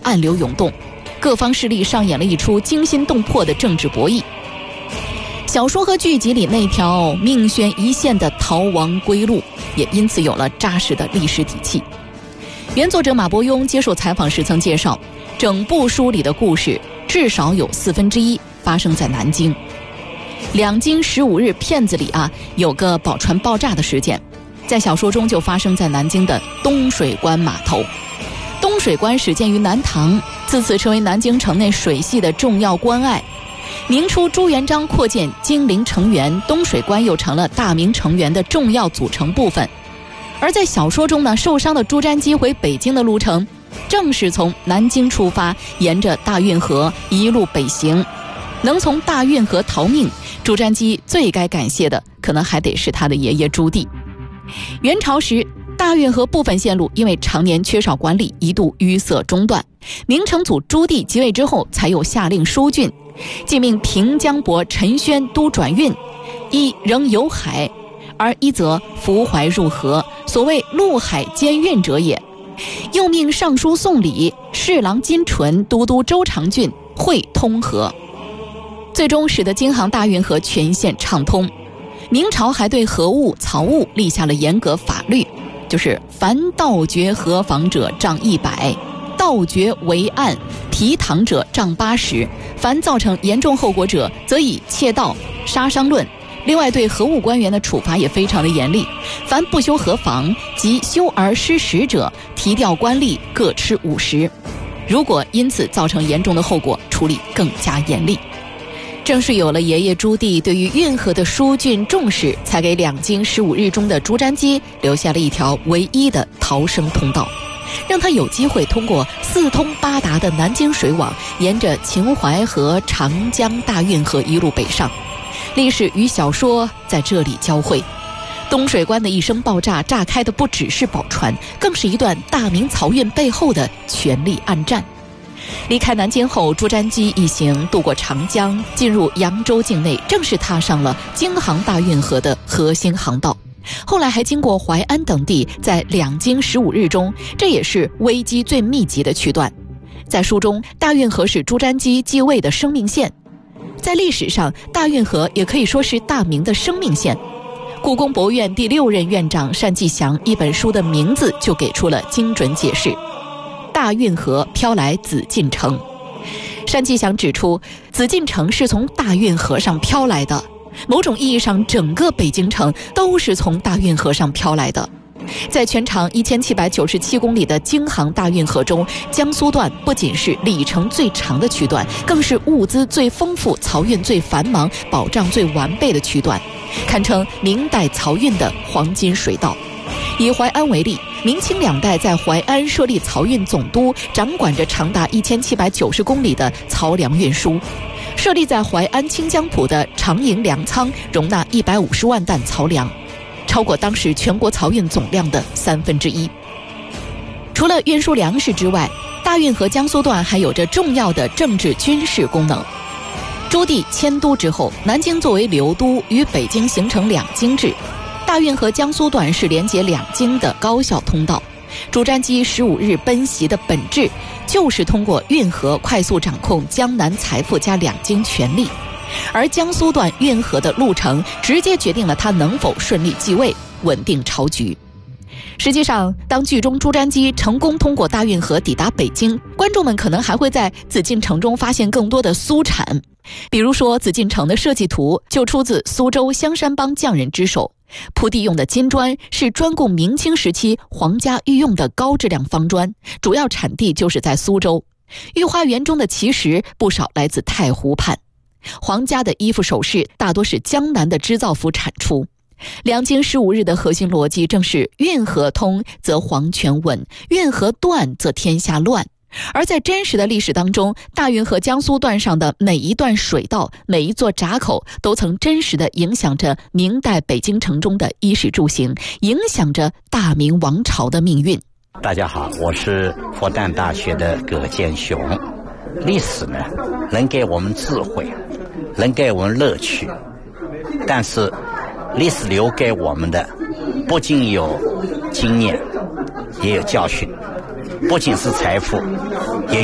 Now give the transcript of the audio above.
暗流涌动，各方势力上演了一出惊心动魄的政治博弈。小说和剧集里那条命悬一线的逃亡归路，也因此有了扎实的历史底气。原作者马伯庸接受采访时曾介绍，整部书里的故事至少有1/4发生在南京。两京15日片子里有个宝船爆炸的事件，在小说中就发生在南京的东水关码头。东水关始建于南唐，自此成为南京城内水系的重要关隘。明初朱元璋扩建金陵城垣，东水关又成了大明城垣的重要组成部分。而在小说中呢，受伤的朱瞻基回北京的路程正是从南京出发，沿着大运河一路北行。能从大运河逃命，朱瞻基最该感谢的可能还得是他的爷爷朱棣。元朝时，大运河部分线路因为常年缺少管理，一度淤塞中断。明成祖朱棣即位之后，才又下令疏浚，既命平江伯陈宣督转运，一仍有海，而一则浮淮入河，所谓陆海兼运者也。又命尚书宋礼、侍郎金纯都督周长郡，会通河，最终使得京杭大运河全线畅通。明朝还对河务、漕务立下了严格法律，就是凡盗掘河房者杖100，盗掘为案提堂者杖80，凡造成严重后果者则以窃盗、杀伤论。另外对河务官员的处罚也非常的严厉，凡不修河房及修而失实者，提调官吏各吃50，如果因此造成严重的后果，处理更加严厉。正是有了爷爷朱棣对于运河的疏浚重视，才给两京15日中的朱瞻基留下了一条唯一的逃生通道，让他有机会通过4通8达的南京水网，沿着秦淮河、长江、大运河一路北上。历史与小说在这里交汇。东水关的一声爆炸，炸开的不只是宝船，更是一段大明漕运背后的权力暗战。离开南京后，朱瞻基一行渡过长江，进入扬州境内，正式踏上了京杭大运河的核心航道。后来还经过淮安等地，在两京15日中，这也是危机最密集的区段。在书中，大运河是朱瞻基继位的生命线。在历史上，大运河也可以说是大明的生命线。故宫博物院第6任院长单霁翔一本书的名字就给出了精准解释：大运河飘来紫禁城。单霁翔指出，紫禁城是从大运河上飘来的，某种意义上，整个北京城都是从大运河上飘来的。在全长1797公里的京杭大运河中，江苏段不仅是里程最长的区段，更是物资最丰富、漕运最繁忙、保障最完备的区段，堪称明代漕运的黄金水道。以淮安为例，明清两代在淮安设立漕运总督，掌管着长达1790公里的漕粮运输。设立在淮安清江浦的长营粮仓，容纳150万担漕粮，超过当时全国漕运总量的1/3。除了运输粮食之外，大运河江苏段还有着重要的政治军事功能。朱棣迁都之后，南京作为流都，与北京形成两京制。大运河江苏段是连接两京的高效通道。朱瞻基15日奔袭的本质，就是通过运河快速掌控江南财富加两京权力。而江苏段运河的路程直接决定了他能否顺利继位，稳定朝局。实际上，当剧中朱瞻基成功通过大运河抵达北京，观众们可能还会在紫禁城中发现更多的苏产。比如说，紫禁城的设计图就出自苏州香山帮匠人之手，铺地用的金砖是专供明清时期皇家御用的高质量方砖，主要产地就是在苏州。御花园中的奇石不少来自太湖畔。皇家的衣服首饰大多是江南的织造府产出。两京15日的核心逻辑正是运河通则皇权稳，运河断则天下乱。而在真实的历史当中，大运河江苏段上的每一段水道、每一座闸口都曾真实地影响着明代北京城中的衣食住行，影响着大明王朝的命运。 大家好，我是复旦大学的葛建雄。历史呢，能给我们智慧，能给我们乐趣，但是历史留给我们的不仅有经验，也有教训，不仅是财富，也